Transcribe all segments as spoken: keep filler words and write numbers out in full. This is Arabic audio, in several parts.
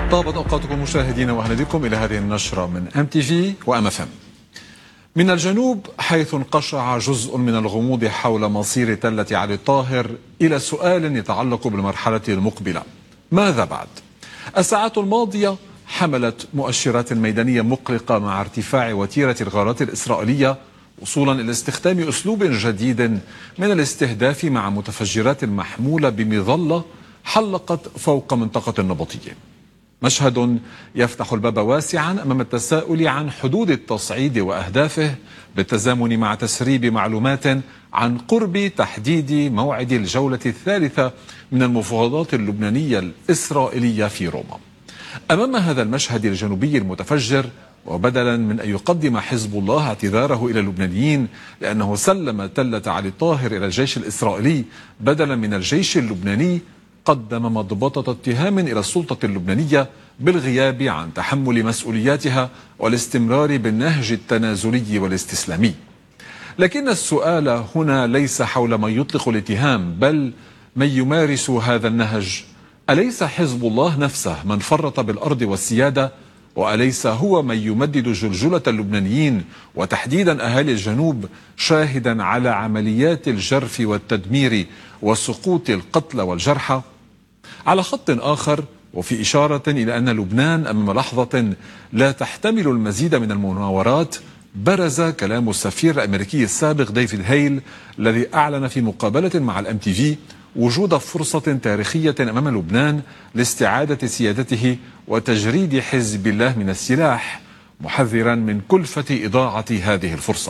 طابت أوقاتكم مشاهدينا، وأهلا بكم إلى هذه النشرة من أم تي في وأم اف ام. من الجنوب، حيث انقشع جزء من الغموض حول مصير تلة علي الطاهر، إلى سؤال يتعلق بالمرحلة المقبلة: ماذا بعد؟ الساعات الماضية حملت مؤشرات ميدانية مقلقة مع ارتفاع وتيرة الغارات الإسرائيلية، وصولا إلى استخدام أسلوب جديد من الاستهداف مع متفجرات محمولة بمظلة حلقت فوق منطقة النبطية. مشهد يفتح الباب واسعا أمام التساؤل عن حدود التصعيد وأهدافه، بالتزامن مع تسريب معلومات عن قرب تحديد موعد الجولة الثالثة من المفاوضات اللبنانية الإسرائيلية في روما. أمام هذا المشهد الجنوبي المتفجر، وبدلا من أن يقدم حزب الله اعتذاره إلى اللبنانيين لأنه سلم تلة علي الطاهر إلى الجيش الإسرائيلي بدلا من الجيش اللبناني، قدم مضبطة اتهام إلى السلطة اللبنانية بالغياب عن تحمل مسؤولياتها والاستمرار بالنهج التنازلي والاستسلامي. لكن السؤال هنا ليس حول من يطلق الاتهام، بل من يمارس هذا النهج. أليس حزب الله نفسه من فرط بالأرض والسيادة؟ وأليس هو من يمدد جلجلة اللبنانيين وتحديدا أهالي الجنوب، شاهدا على عمليات الجرف والتدمير وسقوط القتلى والجرحى؟ على خط آخر، وفي إشارة إلى أن لبنان أمام لحظة لا تحتمل المزيد من المناورات، برز كلام السفير الأمريكي السابق ديفيد هيل، الذي أعلن في مقابلة مع الام تي في وجود فرصة تاريخية أمام لبنان لاستعادة سيادته وتجريد حزب الله من السلاح، محذرا من كلفة إضاعة هذه الفرصة.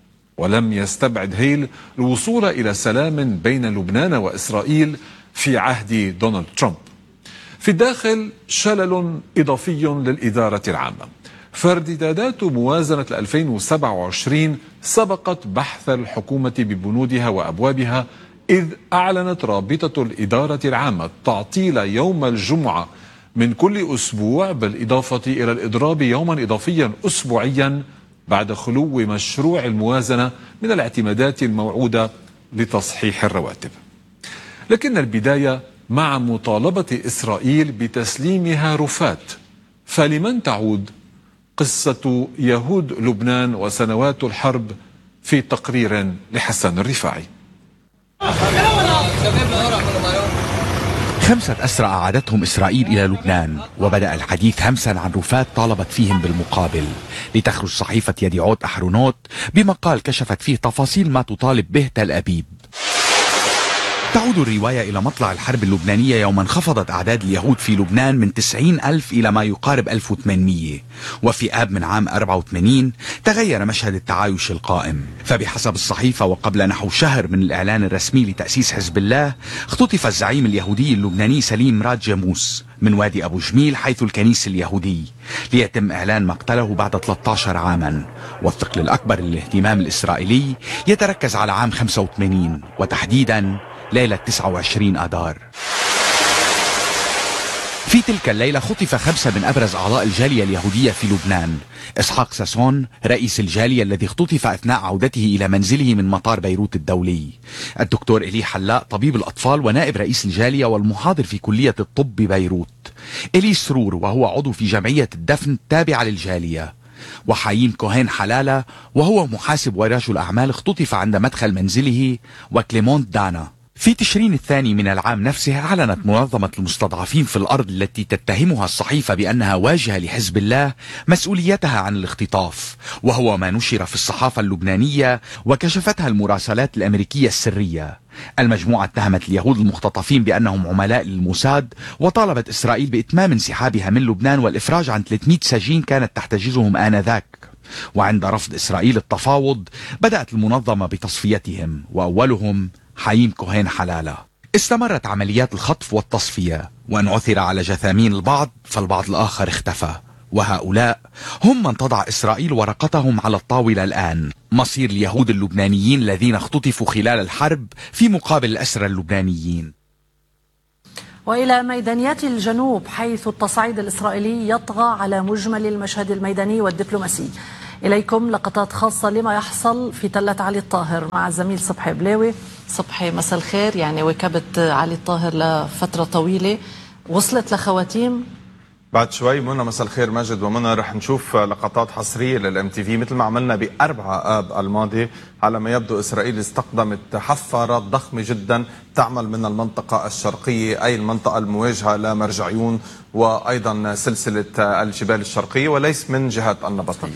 ولم يستبعد هيل الوصول إلى سلام بين لبنان وإسرائيل في عهد دونالد ترامب. في الداخل، شلل إضافي للإدارة العامة، فارتدادات موازنة ألفين وسبعة وعشرين سبقت بحث الحكومة ببنودها وأبوابها، إذ أعلنت رابطة الإدارة العامة تعطيل يوم الجمعة من كل أسبوع، بالإضافة إلى الإضراب يوما إضافيا أسبوعيا بعد خلو مشروع الموازنة من الاعتمادات الموعودة لتصحيح الرواتب. لكن البداية مع مطالبة إسرائيل بتسليمها رفات. فلمن تعود قصة يهود لبنان وسنوات الحرب، في تقرير لحسن الرفاعي. خمسة أسرى أعادتهم إسرائيل إلى لبنان، وبدأ الحديث همسا عن رفات طالبت فيهم بالمقابل، لتخرج صحيفة يديعوت أحرونوت بمقال كشفت فيه تفاصيل ما تطالب به تل أبيب. تعود الرواية إلى مطلع الحرب اللبنانية، يوم انخفضت أعداد اليهود في لبنان من تسعين ألف إلى ما يقارب ألف وثمانمئة، وفي آب من عام أربعة وثمانين تغير مشهد التعايش القائم. فبحسب الصحيفة، وقبل نحو شهر من الإعلان الرسمي لتأسيس حزب الله، اختطف الزعيم اليهودي اللبناني سليم مراد جاموس من وادي أبو جميل حيث الكنيس اليهودي، ليتم إعلان مقتله بعد ثلاثة عشر عاما. والثقل الأكبر للاهتمام الإسرائيلي يتركز على عام خمسة وثمانين، وتحديدا ليلة تسعة وعشرين آذار. في تلك الليلة خطف خمسة من أبرز أعضاء الجالية اليهودية في لبنان: إسحاق ساسون رئيس الجالية الذي اختطف أثناء عودته إلى منزله من مطار بيروت الدولي، الدكتور إلي حلاق طبيب الأطفال ونائب رئيس الجالية والمحاضر في كلية الطب ببيروت، إلي سرور وهو عضو في جمعية الدفن التابعة للجالية، وحايم كوهين حلالة وهو محاسب ورجل أعمال اختطف عند مدخل منزله، وكليمونت دانا. في تشرين الثاني من العام نفسه أعلنت منظمة المستضعفين في الأرض التي تتهمها الصحيفة بأنها واجهة لحزب الله مسؤوليتها عن الاختطاف، وهو ما نشر في الصحافة اللبنانية وكشفتها المراسلات الأمريكية السرية. المجموعة اتهمت اليهود المختطفين بأنهم عملاء للموساد، وطالبت إسرائيل بإتمام انسحابها من لبنان والإفراج عن ثلاثمئة سجين كانت تحتجزهم آنذاك. وعند رفض إسرائيل التفاوض، بدأت المنظمة بتصفيتهم، وأولهم حايم كوهين حلالة. استمرت عمليات الخطف والتصفية، وأن عثر على جثامين البعض فالبعض الآخر اختفى، وهؤلاء هم من تضع إسرائيل ورقتهم على الطاولة الآن: مصير اليهود اللبنانيين الذين اختطفوا خلال الحرب في مقابل الأسرى اللبنانيين. وإلى ميدانيات الجنوب، حيث التصعيد الإسرائيلي يطغى على مجمل المشهد الميداني والدبلوماسي. إليكم لقطات خاصة لما يحصل في تلة علي الطاهر مع الزميل صبحي بلاوي. صبحي، مساء الخير. يعني وكبت علي الطاهر لفترة طويلة، وصلت لخواتيم؟ بعد شوي منى مساء الخير ماجد ومنى رح نشوف لقطات حصريه للام تي في مثل ما عملنا بأربعة آب الماضي. على ما يبدو اسرائيل استخدمت حفارات ضخمه جدا تعمل من المنطقه الشرقيه، اي المنطقه المواجهه لمرجعيون وايضا سلسله الجبال الشرقيه وليس من جهه النبطيه.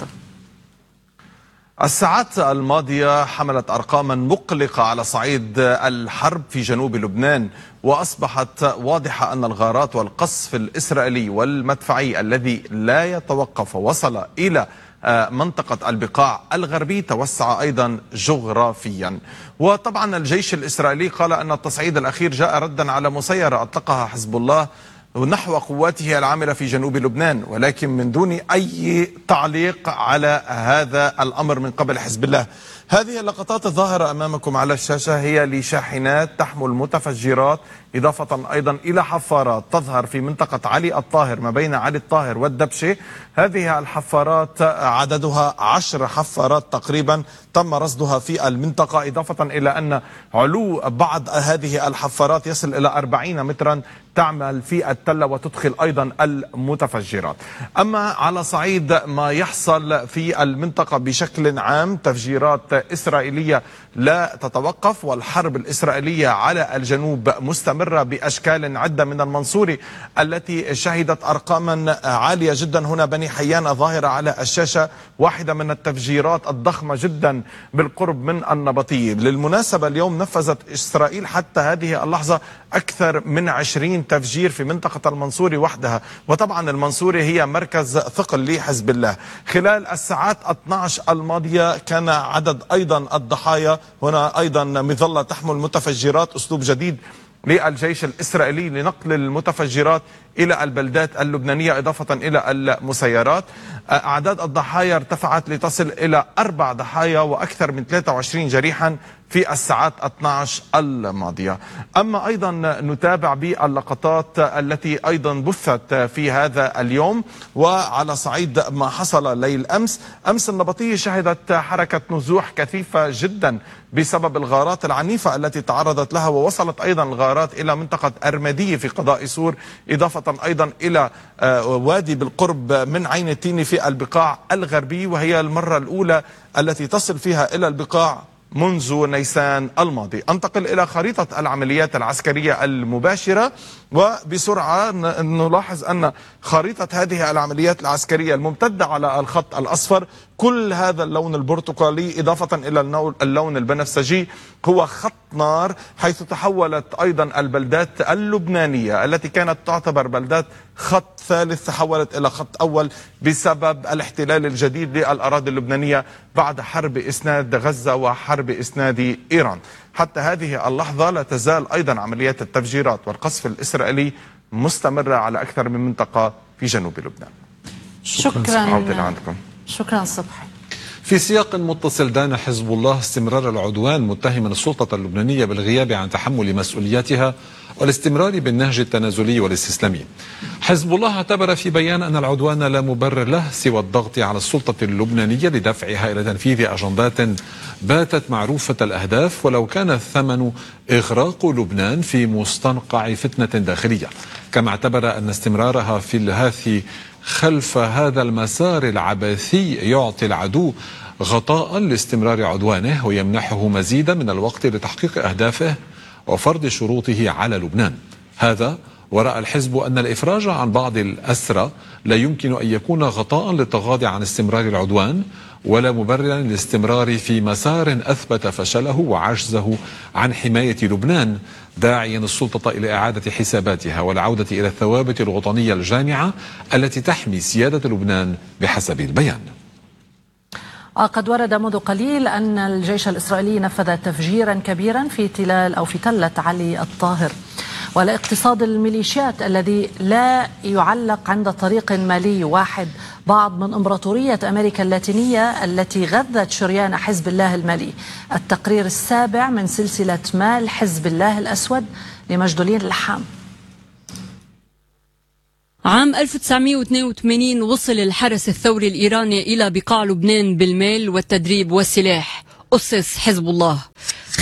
الساعات الماضية حملت أرقاما مقلقة على صعيد الحرب في جنوب لبنان، وأصبحت واضحة أن الغارات والقصف الإسرائيلي والمدفعي الذي لا يتوقف وصل إلى منطقة البقاع الغربي توسع أيضا جغرافيا. وطبعا الجيش الإسرائيلي قال أن التصعيد الأخير جاء ردا على مسيرة أطلقها حزب الله نحو قواته العاملة في جنوب لبنان، ولكن من دون أي تعليق على هذا الأمر من قبل حزب الله. هذه اللقطات الظاهرة أمامكم على الشاشة هي لشاحنات تحمل متفجرات، إضافة أيضا إلى حفارات تظهر في منطقة علي الطاهر ما بين علي الطاهر والدبشة. هذه الحفارات عددها عشر حفارات تقريبا تم رصدها في المنطقة، إضافة إلى أن علو بعض هذه الحفارات يصل إلى أربعين مترا تعمل في التلة وتدخل أيضا المتفجرات. أما على صعيد ما يحصل في المنطقة بشكل عام، تفجيرات إسرائيلية لا تتوقف، والحرب الإسرائيلية على الجنوب مستمرة بأشكال عدة، من المنصوري التي شهدت أرقاما عالية جدا هنا بني حيان ظاهرة على الشاشة، واحدة من التفجيرات الضخمة جدا بالقرب من النبطية. للمناسبة اليوم نفذت إسرائيل حتى هذه اللحظة أكثر من عشرين تفجير في منطقة المنصوري وحدها، وطبعا المنصوري هي مركز ثقل لحزب الله. خلال الساعات اثنتي عشرة الماضية كان عدد أيضا الضحايا هنا أيضا مظلة تحمل متفجرات، أسلوب جديد للجيش الإسرائيلي لنقل المتفجرات إلى البلدات اللبنانية إضافة إلى المسيرات. أعداد الضحايا ارتفعت لتصل إلى أربع ضحايا وأكثر من ثلاثة وعشرين جريحا في الساعات اثنتي عشرة الماضية. أما أيضا نتابع باللقطات التي أيضا بثت في هذا اليوم. وعلى صعيد ما حصل ليل أمس، أمس النبطية شهدت حركة نزوح كثيفة جدا بسبب الغارات العنيفة التي تعرضت لها، ووصلت أيضا الغارات إلى منطقة أرمدية في قضاء سور، إضافة أيضا إلى وادي بالقرب من عين التيني في البقاع الغربي، وهي المرة الأولى التي تصل فيها إلى البقاع منذ نيسان الماضي. انتقل إلى خريطة العمليات العسكرية المباشرة، وبسرعة نلاحظ أن خريطة هذه العمليات العسكرية الممتدة على الخط الأصفر كل هذا اللون البرتقالي إضافة إلى اللون البنفسجي هو خط نار، حيث تحولت أيضا البلدات اللبنانية التي كانت تعتبر بلدات خط ثالث تحولت إلى خط أول بسبب الاحتلال الجديد للأراضي اللبنانية بعد حرب إسناد غزة وحرب إسناد إيران. حتى هذه اللحظة لا تزال أيضا عمليات التفجيرات والقصف الإسرائيلي مستمرة على أكثر من منطقة في جنوب لبنان. شكرا شكرا صبحي. في سياق متصل دان حزب الله استمرار العدوان متهما السلطة اللبنانية بالغياب عن تحمل مسؤولياتها والاستمرار بالنهج التنازلي والاستسلامي. حزب الله اعتبر في بيان أن العدوان لا مبرر له سوى الضغط على السلطة اللبنانية لدفعها إلى تنفيذ أجندات باتت معروفة الأهداف، ولو كان الثمن إغراق لبنان في مستنقع فتنة داخلية. كما اعتبر أن استمرارها في الهاثي خلف هذا المسار العبثي يعطي العدو غطاء لاستمرار عدوانه ويمنحه مزيدا من الوقت لتحقيق أهدافه وفرض شروطه على لبنان. هذا ورأى الحزب أن الإفراج عن بعض الأسرى لا يمكن أن يكون غطاء للتغاضي عن استمرار العدوان ولا مبررا للاستمرار في مسار أثبت فشله وعجزه عن حماية لبنان، داعيا السلطة إلى إعادة حساباتها والعودة إلى الثوابت الوطنية الجامعة التي تحمي سيادة لبنان بحسب البيان. قد ورد منذ قليل أن الجيش الإسرائيلي نفذ تفجيرا كبيرا في تلال أو في تلة علي الطاهر، ولاقتصاد الميليشيات الذي لا يعلق عند طريق مالي واحد بعض من إمبراطورية أمريكا اللاتينية التي غذت شريان حزب الله المالي. التقرير السابع من سلسلة مال حزب الله الأسود لمجدولين اللحام. عام ألف وتسعمئة واثنين وثمانين وصل الحرس الثوري الإيراني إلى بقاع لبنان بالمال والتدريب والسلاح. أسس حزب الله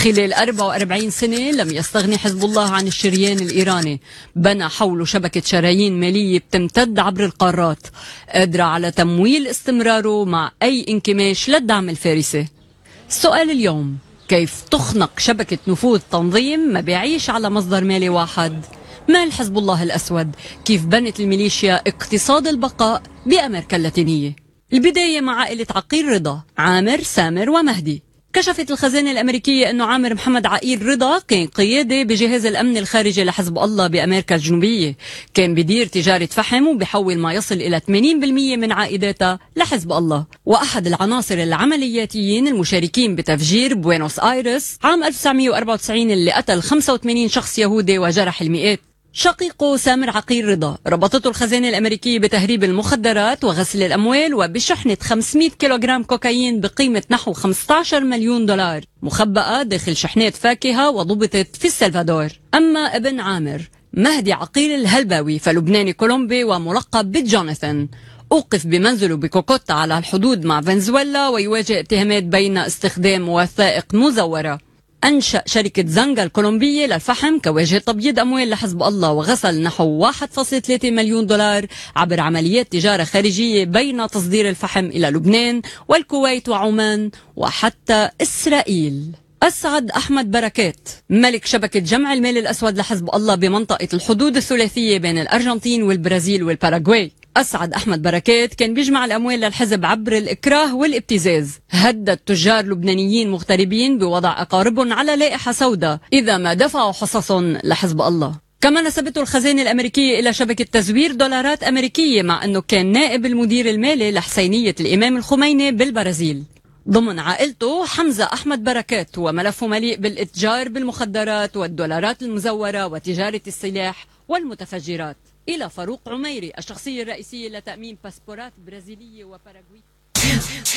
خلال أربع وأربعين سنة لم يستغني حزب الله عن الشريان الإيراني، بنى حوله شبكة شرايين مالية بتمتد عبر القارات قادرة على تمويل استمراره مع أي انكماش للدعم الفارسي. السؤال اليوم، كيف تخنق شبكة نفوذ تنظيم ما بيعيش على مصدر مالي واحد؟ مال حزب الله الأسود؟ كيف بنت الميليشيا اقتصاد البقاء بأمريكا اللاتينية؟ البداية مع عائلة عقيل رضا، عامر، سامر ومهدي. كشفت الخزانة الأمريكية أنه عامر محمد عقيل رضا كان قيادي بجهاز الأمن الخارجي لحزب الله بأمريكا الجنوبية، كان بدير تجارة فحم وبيحول ما يصل إلى ثمانين بالمئة من عائداتها لحزب الله، وأحد العناصر العملياتيين المشاركين بتفجير بوينوس آيرس عام ألف وتسعمئة وأربعة وتسعين اللي قتل خمسة وثمانين شخص يهودي وجرح المئات. شقيقه سامر عقيل رضا ربطته الخزانة الأمريكية بتهريب المخدرات وغسل الأموال وبشحنة خمسمئة كيلوغرام كوكايين بقيمة نحو خمسة عشر مليون دولار مخبأة داخل شحنات فاكهة وضبطت في السلفادور. أما ابن عامر مهدي عقيل الهلباوي فلبناني كولومبي وملقب بجوناثان، أوقف بمنزله بكوكوتا على الحدود مع فنزويلا ويواجه اتهامات بين استخدام وثائق مزورة. أنشأ شركة زنجا الكولومبية للفحم كواجهة تبييض أموال لحزب الله، وغسل نحو واحد فاصلة ثلاثة مليون دولار عبر عمليات تجارة خارجية بين تصدير الفحم إلى لبنان والكويت وعمان وحتى إسرائيل. أسعد أحمد بركات ملك شبكة جمع المال الأسود لحزب الله بمنطقة الحدود الثلاثية بين الأرجنتين والبرازيل والباراغواي. أسعد أحمد بركات كان بيجمع الأموال للحزب عبر الإكراه والابتزاز، هدد تجار لبنانيين مغتربين بوضع أقاربهم على لائحة سوداء إذا ما دفعوا حصصهم لحزب الله. كما نسبته الخزانة الأمريكية إلى شبكة تزوير دولارات أمريكية مع أنه كان نائب المدير المالي لحسينية الإمام الخميني بالبرازيل. ضمن عائلته حمزة أحمد بركات وملفه مليء بالإتجار بالمخدرات والدولارات المزورة وتجارة السلاح والمتفجرات. إلى فاروق عميري الشخصية الرئيسية لتأمين باسبورات برازيلية وباراغواي.